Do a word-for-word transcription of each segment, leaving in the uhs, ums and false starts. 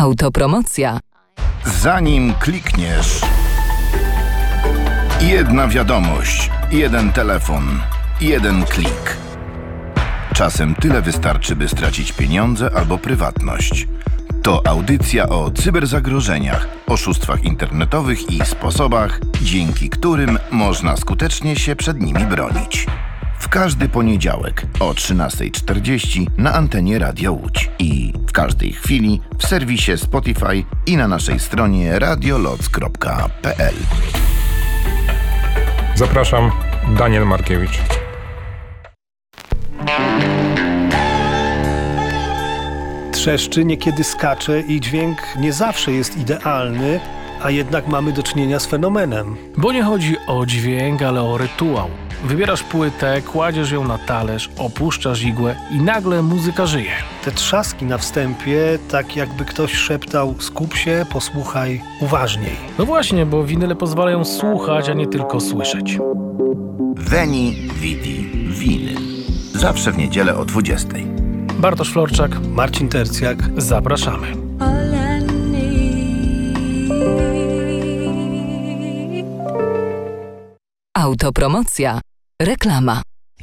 Autopromocja. Zanim klikniesz, jedna wiadomość, jeden telefon, jeden klik. Czasem tyle wystarczy, by stracić pieniądze albo prywatność. To audycja o cyberzagrożeniach, oszustwach internetowych i sposobach, dzięki którym można skutecznie się przed nimi bronić. W każdy poniedziałek o trzynasta czterdzieści na antenie Radio Łódź i w każdej chwili w serwisie Spotify i na naszej stronie radioloc kropka p l. Zapraszam, Daniel Markiewicz. Trzeszczy, niekiedy skacze i dźwięk nie zawsze jest idealny, a jednak mamy do czynienia z fenomenem. Bo nie chodzi o dźwięk, ale o rytuał. Wybierasz płytę, kładziesz ją na talerz, opuszczasz igłę i nagle muzyka żyje. Te trzaski na wstępie, tak jakby ktoś szeptał: skup się, posłuchaj uważniej. No właśnie, bo winyle pozwalają słuchać, a nie tylko słyszeć. Veni, Vidi, Winyl. Zawsze w niedzielę o dwudziestej. Bartosz Florczak, Marcin Tercjak. Zapraszamy. Autopromocja. Reklama.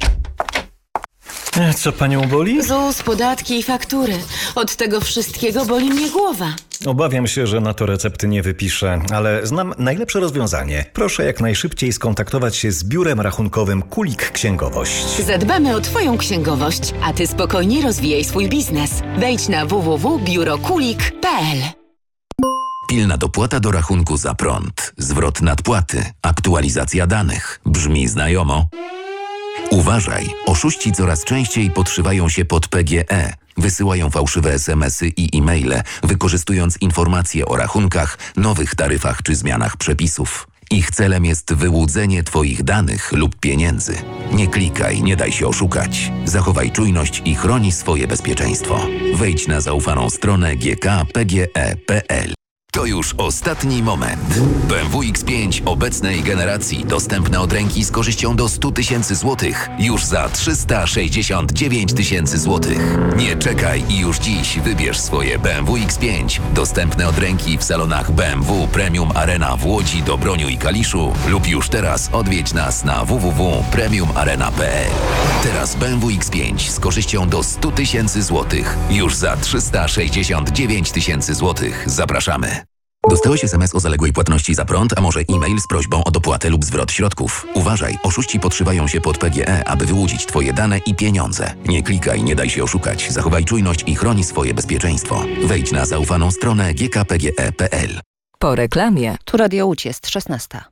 Co panią boli? ZUS, podatki i faktury. Od tego wszystkiego boli mnie głowa. Obawiam się, że na to recepty nie wypiszę, ale znam najlepsze rozwiązanie. Proszę jak najszybciej skontaktować się z biurem rachunkowym Kulik Księgowość. Zadbamy o twoją księgowość, a ty spokojnie rozwijaj swój biznes. Wejdź na w w w kropka biuro kulik kropka p l. Pilna dopłata do rachunku za prąd, zwrot nadpłaty, aktualizacja danych. Brzmi znajomo? Uważaj, oszuści coraz częściej podszywają się pod P G E. Wysyłają fałszywe es em esy i e-maile, wykorzystując informacje o rachunkach, nowych taryfach czy zmianach przepisów. Ich celem jest wyłudzenie twoich danych lub pieniędzy. Nie klikaj, nie daj się oszukać. Zachowaj czujność i chroni swoje bezpieczeństwo. Wejdź na zaufaną stronę g k p g e kropka p l. To już ostatni moment. B M W X pięć obecnej generacji dostępne od ręki z korzyścią do sto tysięcy złotych już za trzysta sześćdziesiąt dziewięć tysięcy złotych. Nie czekaj i już dziś wybierz swoje B M W X pięć dostępne od ręki w salonach B M W Premium Arena w Łodzi, Dobroniu i Kaliszu lub już teraz odwiedź nas na w w w kropka premium arena kropka p l. Teraz B M W X pięć z korzyścią do sto tysięcy złotych już za trzysta sześćdziesiąt dziewięć tysięcy złotych. Zapraszamy. Dostałeś es em es o zaległej płatności za prąd, a może e-mail z prośbą o dopłatę lub zwrot środków. Uważaj, oszuści podszywają się pod P G E, aby wyłudzić twoje dane i pieniądze. Nie klikaj, nie daj się oszukać. Zachowaj czujność i chroni swoje bezpieczeństwo. Wejdź na zaufaną stronę g k p g e kropka p l. Po reklamie. Tu Radio Łódź, jest szesnasta.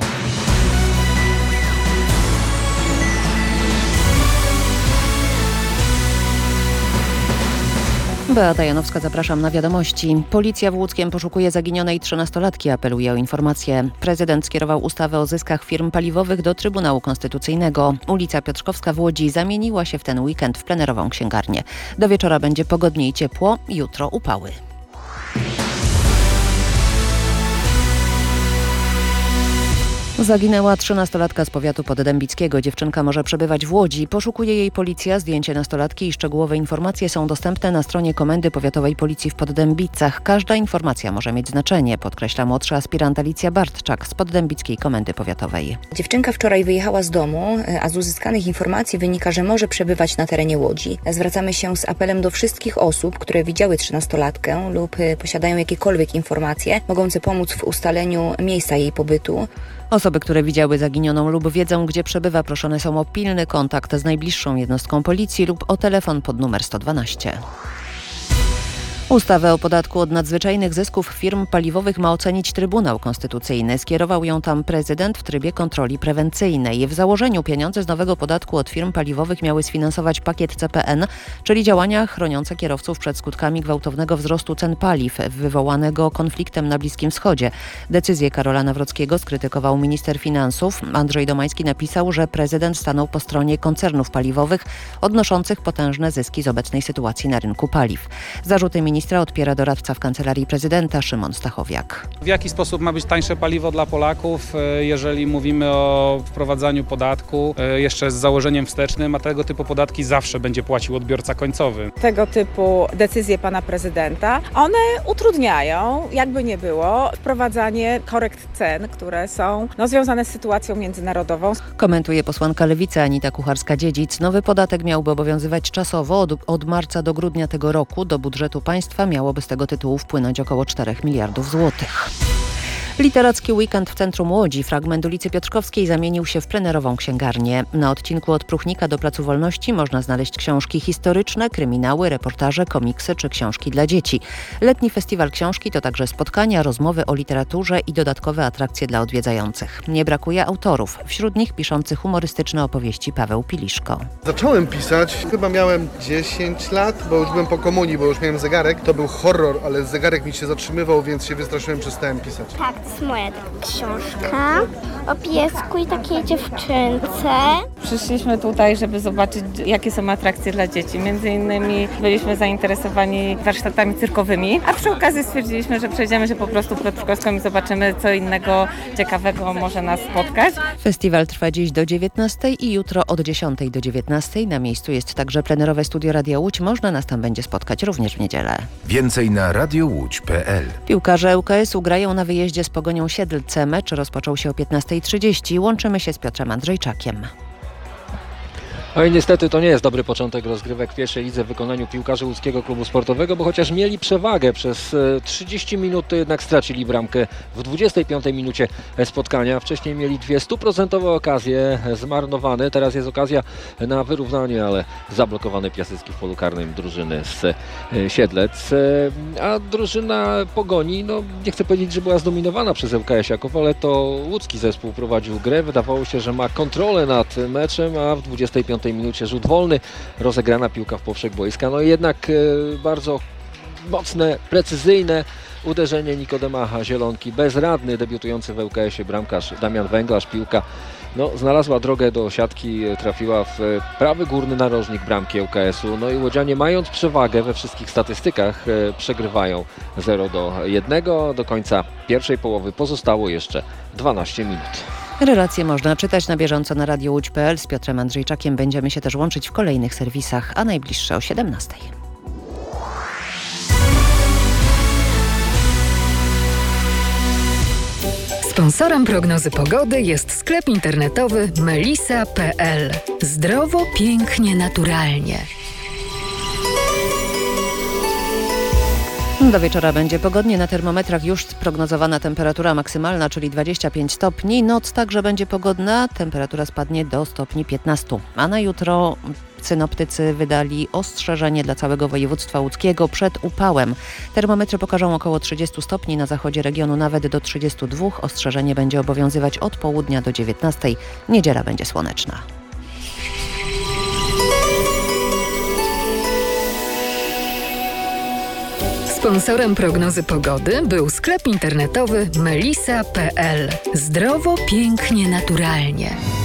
Beata Janowska, zapraszam na wiadomości. Policja w Łódzkiem poszukuje zaginionej trzynastolatki, apeluje o informacje. Prezydent skierował ustawę o zyskach firm paliwowych do Trybunału Konstytucyjnego. Ulica Piotrkowska w Łodzi zamieniła się w ten weekend w plenerową księgarnię. Do wieczora będzie pogodnie i ciepło, jutro upały. Zaginęła trzynastolatka z powiatu poddębickiego. Dziewczynka może przebywać w Łodzi. Poszukuje jej policja. Zdjęcie nastolatki i szczegółowe informacje są dostępne na stronie Komendy Powiatowej Policji w Poddębicach. Każda informacja może mieć znaczenie, podkreśla młodsza aspirant Alicja Bartczak z Poddębickiej Komendy Powiatowej. Dziewczynka wczoraj wyjechała z domu, a z uzyskanych informacji wynika, że może przebywać na terenie Łodzi. Zwracamy się z apelem do wszystkich osób, które widziały trzynastolatkę lub posiadają jakiekolwiek informacje mogące pomóc w ustaleniu miejsca jej pobytu. Osoby, które widziały zaginioną lub wiedzą, gdzie przebywa, proszone są o pilny kontakt z najbliższą jednostką policji lub o telefon pod numer sto dwanaście. Ustawę o podatku od nadzwyczajnych zysków firm paliwowych ma ocenić Trybunał Konstytucyjny. Skierował ją tam prezydent w trybie kontroli prewencyjnej. W założeniu pieniądze z nowego podatku od firm paliwowych miały sfinansować pakiet C P N, czyli działania chroniące kierowców przed skutkami gwałtownego wzrostu cen paliw wywołanego konfliktem na Bliskim Wschodzie. Decyzję Karola Nawrockiego skrytykował minister finansów. Andrzej Domański napisał, że prezydent stanął po stronie koncernów paliwowych odnoszących potężne zyski z obecnej sytuacji na rynku paliw. Zarzuty ministra ministra odpiera doradca w Kancelarii Prezydenta Szymon Stachowiak. W jaki sposób ma być tańsze paliwo dla Polaków, jeżeli mówimy o wprowadzaniu podatku jeszcze z założeniem wstecznym, a tego typu podatki zawsze będzie płacił odbiorca końcowy. Tego typu decyzje pana prezydenta, one utrudniają, jakby nie było, wprowadzanie korekt cen, które są no, związane z sytuacją międzynarodową. Komentuje posłanka Lewicy Anita Kucharska-Dziedzic. Nowy podatek miałby obowiązywać czasowo od, od marca do grudnia tego roku. Do budżetu państwa miałoby z tego tytułu wpłynąć około czterech miliardów złotych. Literacki weekend w centrum Łodzi. Fragment ulicy Piotrkowskiej zamienił się w plenerową księgarnię. Na odcinku od Pruchnika do Placu Wolności można znaleźć książki historyczne, kryminały, reportaże, komiksy czy książki dla dzieci. Letni Festiwal Książki to także spotkania, rozmowy o literaturze i dodatkowe atrakcje dla odwiedzających. Nie brakuje autorów, wśród nich piszący humorystyczne opowieści Paweł Piliszko. Zacząłem pisać, chyba miałem dziesięć lat, bo już byłem po komunii, bo już miałem zegarek. To był horror, ale zegarek mi się zatrzymywał, więc się wystraszyłem, przestałem pisać. Tak. To jest moja książka o piesku i takiej dziewczynce. Przyszliśmy tutaj, żeby zobaczyć, jakie są atrakcje dla dzieci. Między innymi byliśmy zainteresowani warsztatami cyrkowymi, a przy okazji stwierdziliśmy, że przejdziemy się po prostu Piotrkowską i zobaczymy, co innego ciekawego może nas spotkać. Festiwal trwa dziś do dziewiętnastej i jutro od dziesiątej do dziewiętnastej. Na miejscu jest także plenerowe studio Radia Łódź. Można nas tam będzie spotkać również w niedzielę. Więcej na radiowódź kropka pe el. Piłkarze L K S-u grają na wyjeździe z Pogonią Siedlce. Mecz rozpoczął się o piętnastej trzydzieści. Łączymy się z Piotrem Andrzejczakiem. No i niestety to nie jest dobry początek rozgrywek w pierwszej lidze w wykonaniu piłkarzy Łódzkiego Klubu Sportowego, bo chociaż mieli przewagę przez trzydzieści minut, to jednak stracili bramkę w dwudziestej piątej minucie spotkania. Wcześniej mieli dwie stuprocentowe okazje zmarnowane. Teraz jest okazja na wyrównanie, ale zablokowany Piasecki w polu karnym drużyny z Siedlec. A drużyna Pogoni, no nie chcę powiedzieć, że była zdominowana przez L K S-iaków, ale to łódzki zespół prowadził grę. Wydawało się, że ma kontrolę nad meczem, a w dwudziestej piątej minucie rzut wolny, rozegrana piłka w poprzek boiska. No i jednak e, bardzo mocne, precyzyjne uderzenie Nikodema Zielonki. Bezradny, debiutujący w L K S-ie bramkarz Damian Węglarz. Piłka no, znalazła drogę do siatki, trafiła w prawy górny narożnik bramki L K S-u. No i łodzianie, mając przewagę we wszystkich statystykach, e, przegrywają zero do jednego. Do końca pierwszej połowy pozostało jeszcze dwanaście minut. Relacje można czytać na bieżąco na radiowódź kropka pe el. Z Piotrem Andrzejczakiem będziemy się też łączyć w kolejnych serwisach, a najbliższe o siedemnastej. Sponsorem prognozy pogody jest sklep internetowy melisa kropka pe el. Zdrowo, pięknie, naturalnie. Do wieczora będzie pogodnie. Na termometrach już prognozowana temperatura maksymalna, czyli dwadzieścia pięć stopni. Noc także będzie pogodna. Temperatura spadnie do stopni piętnaście. A na jutro synoptycy wydali ostrzeżenie dla całego województwa łódzkiego przed upałem. Termometry pokażą około trzydzieści stopni, na zachodzie regionu nawet do trzydziestu dwóch. Ostrzeżenie będzie obowiązywać od południa do dziewiętnastej. Niedziela będzie słoneczna. Sponsorem prognozy pogody był sklep internetowy melisa kropka pe el. Zdrowo, pięknie, naturalnie.